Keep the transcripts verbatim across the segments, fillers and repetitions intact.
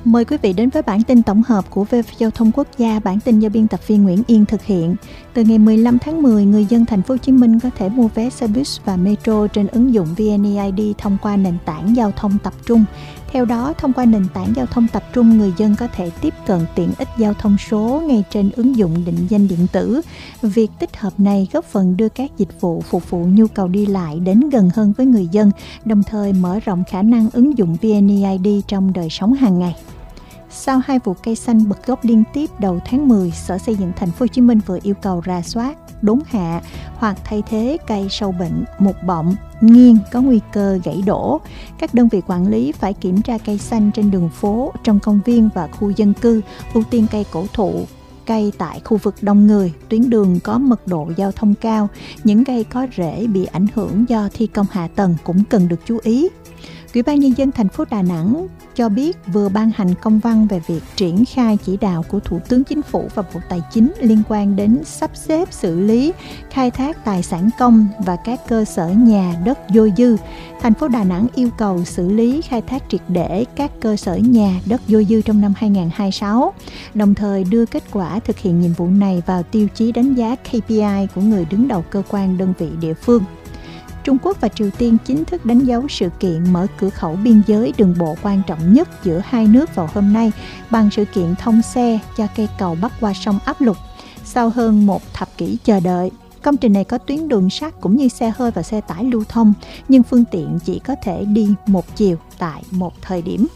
Mời quý vị đến với bản tin tổng hợp của vê o vê Giao thông Quốc gia. Bản tin do biên tập viên Nguyễn Yên thực hiện. Từ ngày mười lăm tháng mười, người dân thành phố Hồ Chí Minh có thể mua vé xe buýt và metro trên ứng dụng vê en e i đê thông qua nền tảng giao thông tập trung. Theo đó, thông qua nền tảng giao thông tập trung, người dân có thể tiếp cận tiện ích giao thông số ngay trên ứng dụng định danh điện tử. Việc tích hợp này góp phần đưa các dịch vụ phục vụ nhu cầu đi lại đến gần hơn với người dân, đồng thời mở rộng khả năng ứng dụng vê en e i đê trong đời sống hàng ngày. Sau hai vụ cây xanh bật gốc liên tiếp đầu tháng mười, Sở Xây dựng Thành phố Hồ Chí Minh vừa yêu cầu rà soát, đốn hạ hoặc thay thế cây sâu bệnh, mục bọng, nghiêng có nguy cơ gãy đổ. Các đơn vị quản lý phải kiểm tra cây xanh trên đường phố, trong công viên và khu dân cư, ưu tiên cây cổ thụ, cây tại khu vực đông người, tuyến đường có mật độ giao thông cao. Những cây có rễ bị ảnh hưởng do thi công hạ tầng cũng cần được chú ý. Ủy ban Nhân dân thành phố Đà Nẵng cho biết vừa ban hành công văn về việc triển khai chỉ đạo của Thủ tướng Chính phủ và Bộ Tài chính liên quan đến sắp xếp xử lý khai thác tài sản công và các cơ sở nhà đất dôi dư. Thành phố Đà Nẵng yêu cầu xử lý khai thác triệt để các cơ sở nhà đất dôi dư trong năm hai không hai sáu, đồng thời đưa kết quả thực hiện nhiệm vụ này vào tiêu chí đánh giá ca pê i của người đứng đầu cơ quan đơn vị địa phương. Trung Quốc và Triều Tiên chính thức đánh dấu sự kiện mở cửa khẩu biên giới đường bộ quan trọng nhất giữa hai nước vào hôm nay bằng sự kiện thông xe cho cây cầu bắc qua sông áp lục. Sau hơn một thập kỷ chờ đợi, công trình này có tuyến đường sắt cũng như xe hơi và xe tải lưu thông, nhưng phương tiện chỉ có thể đi một chiều tại một thời điểm.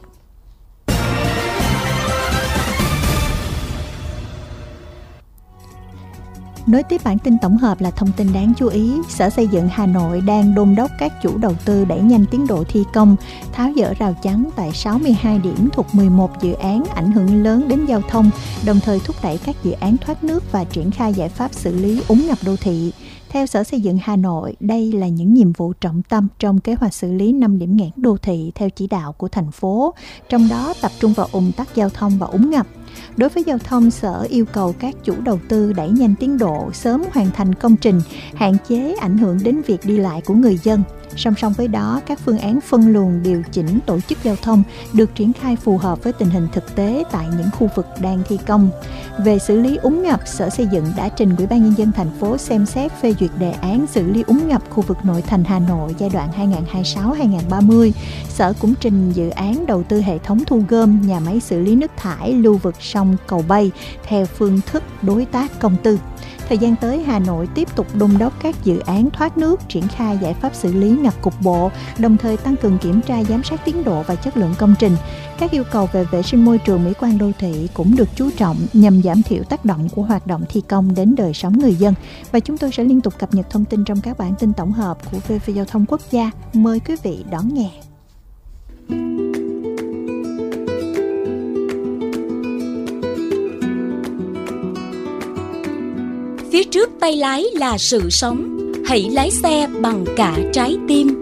Nối tiếp bản tin tổng hợp là thông tin đáng chú ý. Sở Xây dựng Hà Nội đang đôn đốc các chủ đầu tư đẩy nhanh tiến độ thi công, tháo dỡ rào chắn tại sáu mươi hai điểm thuộc mười một dự án ảnh hưởng lớn đến giao thông, đồng thời thúc đẩy các dự án thoát nước và triển khai giải pháp xử lý úng ngập đô thị. Theo Sở Xây dựng Hà Nội, đây là những nhiệm vụ trọng tâm trong kế hoạch xử lý năm điểm nghẽn đô thị theo chỉ đạo của thành phố, trong đó tập trung vào ùn tắc giao thông và úng ngập. Đối với giao thông, Sở yêu cầu các chủ đầu tư đẩy nhanh tiến độ, sớm hoàn thành công trình, hạn chế ảnh hưởng đến việc đi lại của người dân. Song song với đó, các phương án phân luồng điều chỉnh tổ chức giao thông được triển khai phù hợp với tình hình thực tế tại những khu vực đang thi công. Về xử lý úng ngập, Sở Xây dựng đã trình Ủy ban Nhân dân thành phố xem xét phê duyệt đề án xử lý úng ngập khu vực nội thành Hà Nội giai đoạn hai nghìn không trăm hai mươi sáu đến hai nghìn không trăm ba mươi. Sở cũng trình dự án đầu tư hệ thống thu gom, nhà máy xử lý nước thải lưu vực sông Cầu Bay theo phương thức đối tác công tư. Thời gian tới, Hà Nội tiếp tục đôn đốc các dự án thoát nước, triển khai giải pháp xử lý ngập cục bộ, đồng thời tăng cường kiểm tra giám sát tiến độ và chất lượng công trình. Các yêu cầu về vệ sinh môi trường, mỹ quan đô thị cũng được chú trọng nhằm giảm thiểu tác động của hoạt động thi công đến đời sống người dân. Và chúng tôi sẽ liên tục cập nhật thông tin trong các bản tin tổng hợp của vê o vê Giao thông Quốc gia. Mời quý vị đón nghe. Phía trước tay lái là sự sống, hãy lái xe bằng cả trái tim.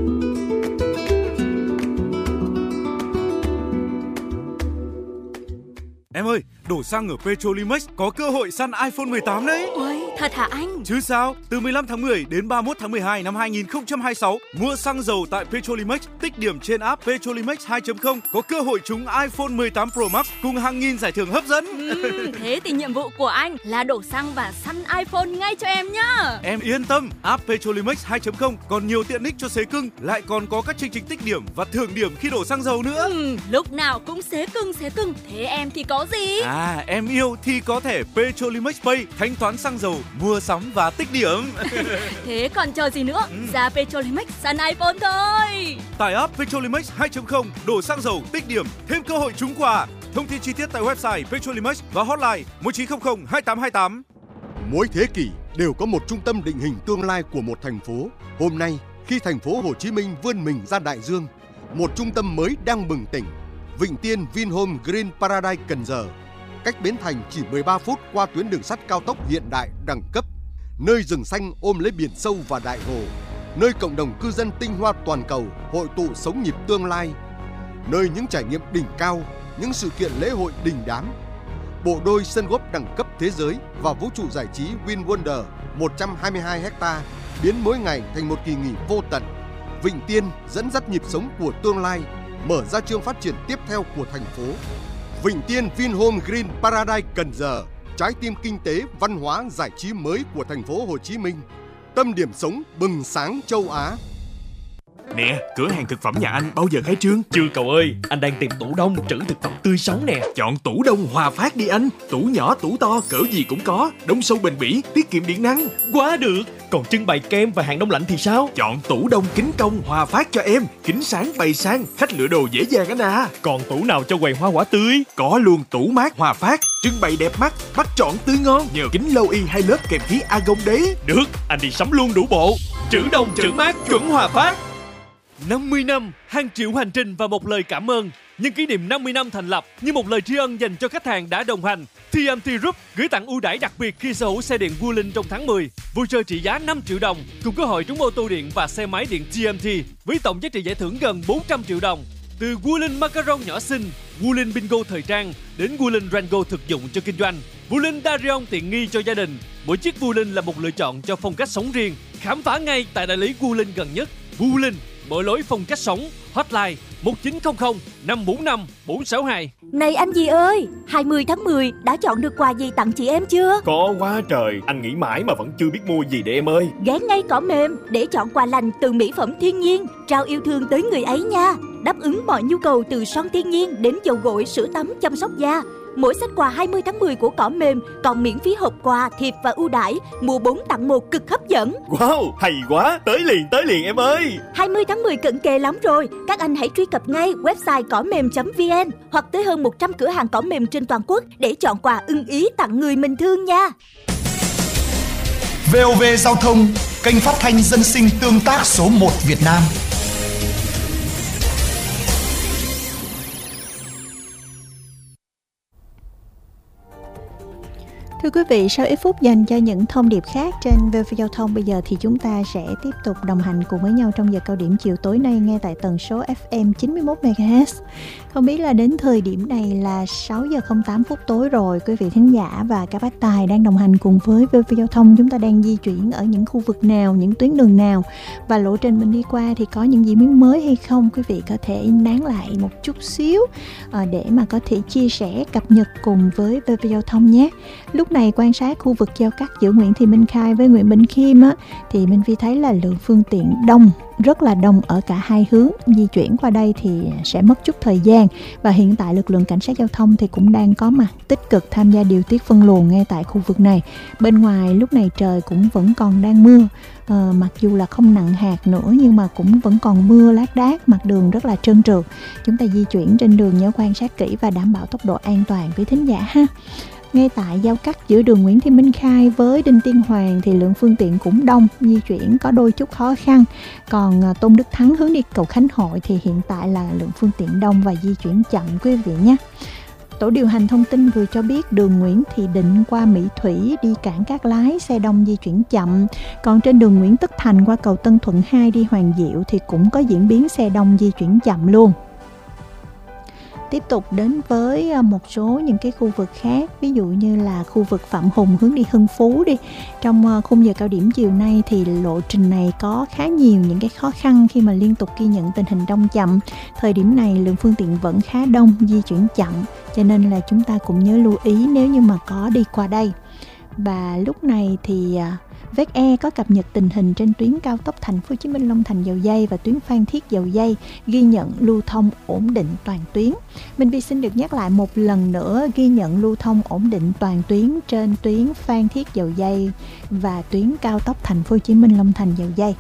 Em ơi, đổ xăng ở Petrolimex có cơ hội săn iPhone mười tám đấy. Ôi, thật hả anh? Chứ sao, từ mười lăm tháng mười đến ba mươi mốt tháng mười hai năm hai nghìn không trăm hai mươi sáu, mua xăng dầu tại Petrolimex, tích điểm trên app Petrolimex hai chấm không có cơ hội trúng iPhone mười tám Pro Max cùng hàng nghìn giải thưởng hấp dẫn. Ừ, thế thì nhiệm vụ của anh là đổ xăng và săn iPhone ngay cho em nhá. Em yên tâm, app Petrolimex hai chấm không còn nhiều tiện ích cho xế cưng, lại còn có các chương trình tích điểm và thưởng điểm khi đổ xăng dầu nữa. Ừ, lúc nào cũng xế cưng xế cưng, thế em thì có gì? À, em yêu thì có thẻ Petrolimex Pay, thanh toán xăng dầu, mua sắm và tích điểm. Thế còn chờ gì nữa? Ừ. Ra Petrolimex săn iPhone thôi. Tải app Petrolimex hai chấm không, đổ xăng dầu, tích điểm, thêm cơ hội trúng quà. Thông tin chi tiết tại website Petrolimex và hotline một chín không không hai tám hai tám. Mỗi thế kỷ đều có một trung tâm định hình tương lai của một thành phố. Hôm nay, khi thành phố Hồ Chí Minh vươn mình ra đại dương, một trung tâm mới đang bừng tỉnh. Vịnh Tiên Vinhome Green Paradise Cần Giờ, cách Bến Thành chỉ mười ba phút qua tuyến đường sắt cao tốc hiện đại đẳng cấp, nơi rừng xanh ôm lấy biển sâu và đại hồ, nơi cộng đồng cư dân tinh hoa toàn cầu hội tụ sống nhịp tương lai, nơi những trải nghiệm đỉnh cao, những sự kiện lễ hội đình đám, bộ đôi sân golf đẳng cấp thế giới và vũ trụ giải trí Win Wonder một trăm hai mươi hai héc-ta biến mỗi ngày thành một kỳ nghỉ vô tận. Vịnh Tiên dẫn dắt nhịp sống của tương lai, mở ra chương phát triển tiếp theo của thành phố. Vịnh Tiên Vinhome Green Paradise Cần Giờ, trái tim kinh tế, văn hóa, giải trí mới của thành phố Hồ Chí Minh. Tâm điểm sống bừng sáng châu Á. Nè, cửa hàng thực phẩm nhà anh bao giờ khai trương? Chưa cậu ơi, anh đang tìm tủ đông trữ thực phẩm tươi sống nè. Chọn tủ đông Hòa Phát đi anh. Tủ nhỏ, tủ to, cỡ gì cũng có. Đông sâu bền bỉ, tiết kiệm điện năng. Quá được. Còn trưng bày kem và hàng đông lạnh thì sao? Chọn tủ đông kính công Hòa Phát cho em. Kính sáng bày sang, khách lựa đồ dễ dàng anh à. Còn tủ nào cho quầy hoa quả tươi? Có luôn tủ mát Hòa Phát. Trưng bày đẹp mắt, bắt chọn tươi ngon. Nhờ kính lâu y hai lớp kèm khí argon đấy. Được, anh đi sắm luôn đủ bộ. Trữ đông trữ mát chuẩn Hòa Phát. năm mươi năm, hàng triệu hành trình và một lời cảm ơn. Nhân kỷ niệm năm mươi năm thành lập, như một lời tri ân dành cho khách hàng đã đồng hành, tê em tê Group gửi tặng ưu đãi đặc biệt khi sở hữu xe điện Wuling trong tháng mười. Voucher trị giá năm triệu đồng, cùng cơ hội trúng ô tô điện và xe máy điện tê em tê với tổng giá trị giải thưởng gần bốn trăm triệu đồng. Từ Wuling Macaron nhỏ xinh, Wuling Bingo thời trang đến Wuling Rango thực dụng cho kinh doanh, Wuling Darion tiện nghi cho gia đình. Mỗi chiếc Wuling là một lựa chọn cho phong cách sống riêng. Khám phá ngay tại đại lý Wuling gần nhất. Wuling, mỗi lối phong cách sống. Hotline một chín không không năm bốn năm bốn sáu hai. Này anh gì ơi, hai mươi tháng mười đã chọn được quà gì tặng chị em chưa? Có quá trời, anh nghĩ mãi mà vẫn chưa biết mua gì để em ơi. Ghé ngay Cỏ Mềm để chọn quà lành từ mỹ phẩm thiên nhiên, trao yêu thương tới người ấy nha. Đáp ứng mọi nhu cầu từ son thiên nhiên đến dầu gội, sữa tắm, chăm sóc da. Mỗi set quà hai mươi tháng mười của Cỏ Mềm còn miễn phí hộp quà, thiệp và ưu đãi mua bốn tặng một cực hấp dẫn. Wow, hay quá, tới liền tới liền em ơi. hai mươi tháng mười cận kề lắm rồi, các anh hãy truy cập ngay website cỏ mềm chấm vn hoặc tới hơn một trăm cửa hàng Cỏ Mềm trên toàn quốc để chọn quà ưng ý tặng người mình thương nha. vê o vê Giao thông, kênh phát thanh dân sinh tương tác số một Việt Nam. Thưa quý vị, sau ít phút dành cho những thông điệp khác trên vê o vê Giao thông, bây giờ thì chúng ta sẽ tiếp tục đồng hành cùng với nhau trong giờ cao điểm chiều tối nay nghe tại tần số ép em chín mươi mốt mê ga héc. Không biết là đến thời điểm này là sáu giờ không tám phút tối rồi, quý vị thính giả và các bác tài đang đồng hành cùng với vê o vê Giao thông. Chúng ta đang di chuyển ở những khu vực nào, những tuyến đường nào và lộ trình mình đi qua thì có những gì biến mới hay không? Quý vị có thể nán lại một chút xíu để mà có thể chia sẻ, cập nhật cùng với vê o vê Giao thông nhé. Lúc này quan sát khu vực giao cắt giữa Nguyễn Thị Minh Khai với Nguyễn Bỉnh Khiêm á, thì Minh Phi thấy là lượng phương tiện đông, rất là đông ở cả hai hướng. Di chuyển qua đây thì sẽ mất chút thời gian và hiện tại lực lượng cảnh sát giao thông thì cũng đang có mặt tích cực tham gia điều tiết phân luồng ngay tại khu vực này. Bên ngoài lúc này trời cũng vẫn còn đang mưa, à, mặc dù là không nặng hạt nữa nhưng mà cũng vẫn còn mưa lác đác, mặt đường rất là trơn trượt. Chúng ta di chuyển trên đường nhớ quan sát kỹ và đảm bảo tốc độ an toàn với thính giả ha. Ngay tại giao cắt giữa đường Nguyễn Thị Minh Khai với Đinh Tiên Hoàng thì lượng phương tiện cũng đông, di chuyển có đôi chút khó khăn. Còn Tôn Đức Thắng hướng đi cầu Khánh Hội thì hiện tại là lượng phương tiện đông và di chuyển chậm quý vị nhé. Tổ điều hành thông tin vừa cho biết đường Nguyễn Thị Định qua Mỹ Thủy đi Cảng Cát Lái xe đông di chuyển chậm. Còn trên đường Nguyễn Tất Thành qua cầu Tân Thuận hai đi Hoàng Diệu thì cũng có diễn biến xe đông di chuyển chậm luôn. Tiếp tục đến với một số những cái khu vực khác, ví dụ như là khu vực Phạm Hùng hướng đi Hưng Phú đi. Trong khung giờ cao điểm chiều nay thì lộ trình này có khá nhiều những cái khó khăn khi mà liên tục ghi nhận tình hình đông chậm. Thời điểm này lượng phương tiện vẫn khá đông, di chuyển chậm, cho nên là chúng ta cũng nhớ lưu ý nếu như mà có đi qua đây. Và lúc này thì vê e e có cập nhật tình hình trên tuyến cao tốc Thành phố Hồ Chí Minh Long Thành Dầu Giây và tuyến Phan Thiết Dầu Giây, ghi nhận lưu thông ổn định toàn tuyến. Minh Vi xin được nhắc lại một lần nữa, ghi nhận lưu thông ổn định toàn tuyến trên tuyến Phan Thiết Dầu Giây và tuyến cao tốc Thành phố Hồ Chí Minh Long Thành Dầu Giây.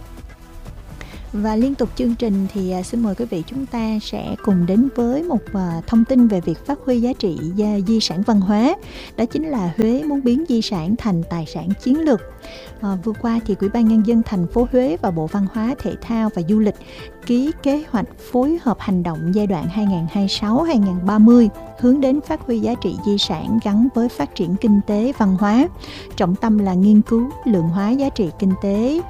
Và liên tục chương trình thì xin mời quý vị chúng ta sẽ cùng đến với một thông tin về việc phát huy giá trị di sản văn hóa. Đó chính là Huế muốn biến di sản thành tài sản chiến lược. À, vừa qua thì Ủy ban Nhân dân thành phố Huế và Bộ Văn hóa, Thể thao và Du lịch ký kế hoạch phối hợp hành động giai đoạn hai nghìn không trăm hai mươi sáu đến hai nghìn không trăm ba mươi hướng đến phát huy giá trị di sản gắn với phát triển kinh tế văn hóa. Trọng tâm là nghiên cứu lượng hóa giá trị kinh tế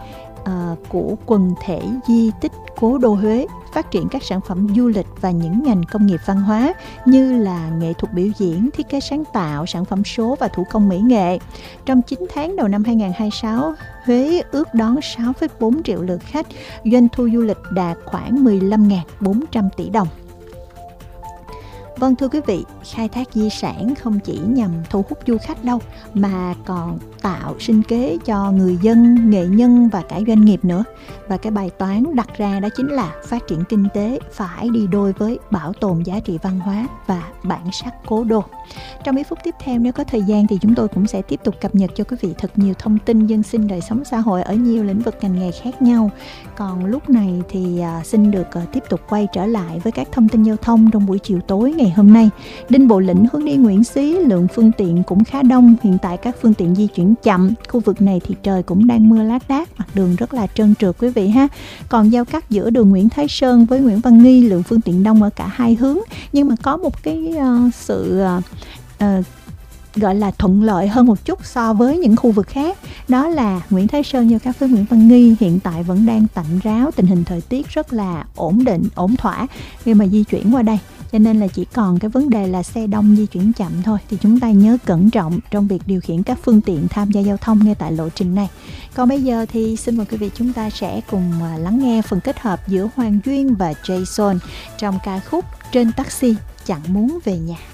uh, của quần thể di tích cố đô Huế, phát triển các sản phẩm du lịch và những ngành công nghiệp văn hóa như là nghệ thuật biểu diễn, thiết kế sáng tạo, sản phẩm số và thủ công mỹ nghệ. Trong chín tháng đầu năm hai không hai sáu, Huế ước đón sáu phẩy bốn triệu lượt khách, doanh thu du lịch đạt khoảng mười lăm nghìn bốn trăm tỷ đồng. Vâng thưa quý vị, khai thác di sản không chỉ nhằm thu hút du khách đâu mà còn tạo sinh kế cho người dân, nghệ nhân và cả doanh nghiệp nữa. Và cái bài toán đặt ra đó chính là phát triển kinh tế phải đi đôi với bảo tồn giá trị văn hóa và bản sắc cố đô. Trong mấy phút tiếp theo nếu có thời gian thì chúng tôi cũng sẽ tiếp tục cập nhật cho quý vị thật nhiều thông tin dân sinh đời sống xã hội ở nhiều lĩnh vực ngành nghề khác nhau. Còn lúc này thì uh, xin được uh, tiếp tục quay trở lại với các thông tin giao thông trong buổi chiều tối ngày hôm nay. Đinh Bộ Lĩnh hướng đi Nguyễn Xí, lượng phương tiện cũng khá đông. Hiện tại các phương tiện di chuyển chậm. Khu vực này thì trời cũng đang mưa lác đác, mặt đường rất là trơn trượt quý vị ha. Còn giao cắt giữa đường Nguyễn Thái Sơn với Nguyễn Văn Nghi, lượng phương tiện đông ở cả hai hướng. Nhưng mà có một cái uh, sự uh, uh, gọi là thuận lợi hơn một chút so với những khu vực khác. Đó là Nguyễn Thái Sơn giao cắt với Nguyễn Văn Nghi hiện tại vẫn đang tạnh ráo, tình hình thời tiết rất là ổn định, ổn thỏa khi mà di chuyển qua đây. Cho nên là chỉ còn cái vấn đề là xe đông di chuyển chậm thôi. Thì chúng ta nhớ cẩn trọng trong việc điều khiển các phương tiện tham gia giao thông ngay tại lộ trình này. Còn bây giờ thì xin mời quý vị chúng ta sẽ cùng lắng nghe phần kết hợp giữa Hoàng Duyên và Jason trong ca khúc Trên Taxi Chẳng Muốn Về Nhà.